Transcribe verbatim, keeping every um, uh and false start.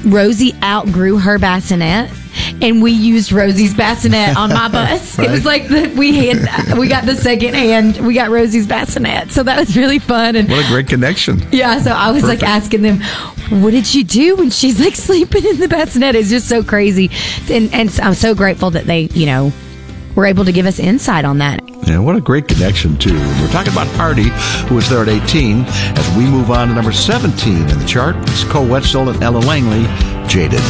Rosie outgrew her bassinet, and we used Rosie's bassinet on my bus. Right. It was like the, we had we got the second hand. We got Rosie's bassinet, so that was really fun. And what a great connection! Yeah, so I was Perfect. like asking them, "What did you do when she's like sleeping in the bassinet?" It's just so crazy, and and I'm so grateful that they, you know, were able to give us insight on that. Yeah, what a great connection, too. And we're talking about Hardy, who was there at eighteen. As we move on to number seventeen in the chart, it's Cole Wetzel and Ella Langley, Jaded.